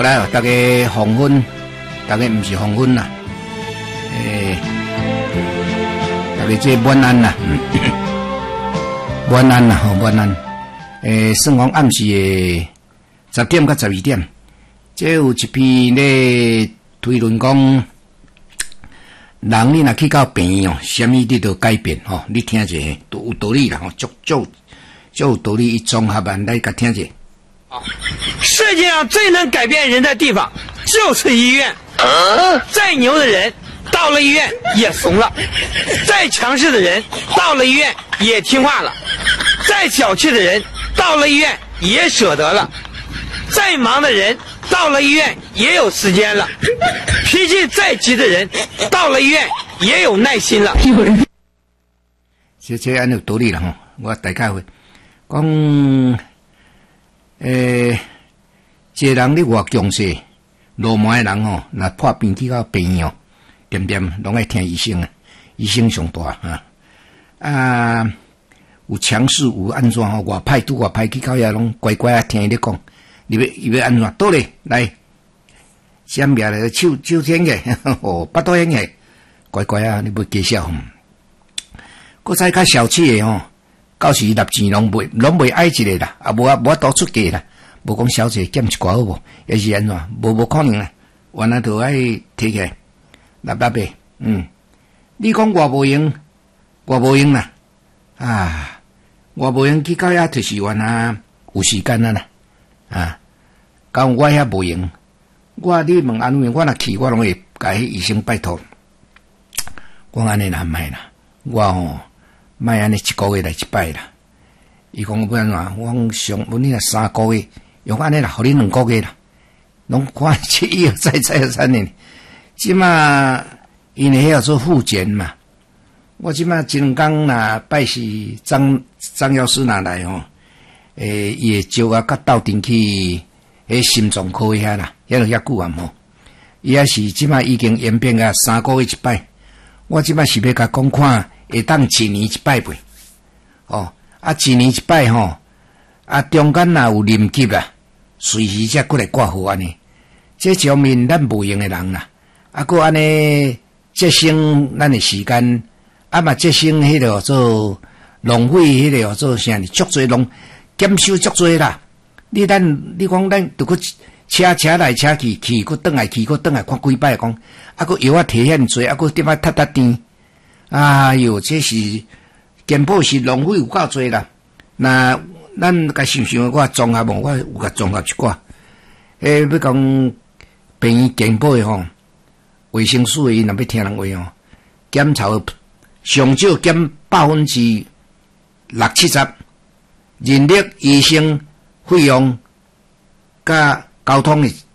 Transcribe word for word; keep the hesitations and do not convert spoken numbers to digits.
来，大家黄昏，大家唔是黄昏啦，诶、欸，大家这晚安啦，晚安啦，吼晚安。诶、欸，算讲暗时诶十点到十二点，这有一篇咧推论讲，人你若去到病哦，什么你都改变吼、哦，你听者都有道理啦，吼，足足足有道理，一综合版来甲听者。 世界上最能改变人的地方就是医院。再牛的人到了医院也怂了，再强势的人到了医院也听话了，再小气的人到了医院也舍得了，再忙的人到了医院也有时间了，脾气再急的人到了医院也有耐心了。 这这安有道理啦吼，我大概会讲。诶，一个人你偌强势，落寞的人吼，若破病去到病院哦，点点拢爱听医生啊，医生上大啊。啊，有强势有安怎吼，外歹拄外歹去到遐拢乖乖啊听伊咧讲，你要伊要安怎？倒咧来，先命来手手天个，哦，巴肚天个，乖乖啊，你要介绍。搁再较小气的吼。到时立钱拢袂拢袂爱一个啦，啊无啊无多出价啦，无讲小姐减一寡好无，也是安怎？无无可能啦，原来就爱摕起来，立立呗，嗯，你讲我无用，我无用啦，啊，我无用去到遐就是原来有时间啊啦，啊，到我遐无用，我你问安慰，我若去我拢会甲迄医生拜托，我安尼啦唔系啦，我吼。莫安尼一个月来一摆啦，伊讲要安怎？我讲上阮你若三个月，用安尼啦，互你两个月啦，拢看一一而再再而三呢。即马因为迄个做复检嘛，我即马前两工若拜是张张药师若来吼，诶，伊会招我甲斗阵去迄心脏科遐啦，遐著遐久啊吼。伊也是即马已经演变啊三个月一摆，我即马是要甲讲看。会当一年一摆袂？哦，啊，一年一摆吼，啊，中间若有临急啦，随时才过来挂号安尼。这上面咱无用的人啦，啊，搁安尼节省咱的时间，啊嘛节省迄个做浪费迄个做啥呢？足侪浪减收足侪啦。你咱你讲咱拄去车车来车去去，搁转来去，搁转来看几摆讲，啊，搁药啊摕遐济，啊，搁点啊踢踢甜。哎哟，这是健保是浪费有够多啦。那咱甲想想，我综合无，我有甲综合一寡。诶，要讲病院健保诶吼，卫生署诶，伊若要听人话吼，检查上少减百分之六七十，人力、医生费用、甲交通诶